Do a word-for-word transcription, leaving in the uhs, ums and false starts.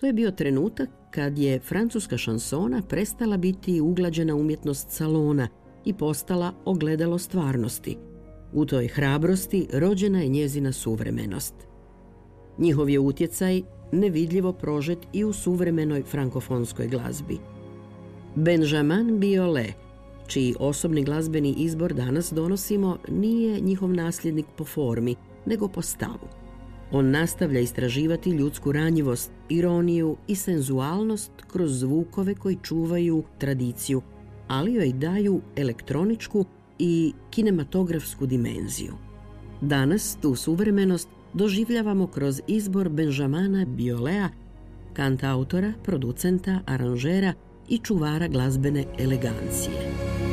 To je bio trenutak kad je francuska šansona prestala biti uglađena umjetnost salona i postala ogledalo stvarnosti. U toj hrabrosti rođena je njezina suvremenost. Njihov je utjecaj nevidljivo prožet i u suvremenoj frankofonskoj glazbi. Benjamin Biolay, čiji osobni glazbeni izbor danas donosimo, nije njihov nasljednik po formi, nego po stavu. On nastavlja istraživati ljudsku ranjivost, ironiju i senzualnost kroz zvukove koji čuvaju tradiciju, ali joj daju elektroničku i kinematografsku dimenziju. Danas tu suvremenost doživljavamo kroz izbor Benjamina Biolaya, kantautora, producenta, aranžera i čuvara glazbene elegancije.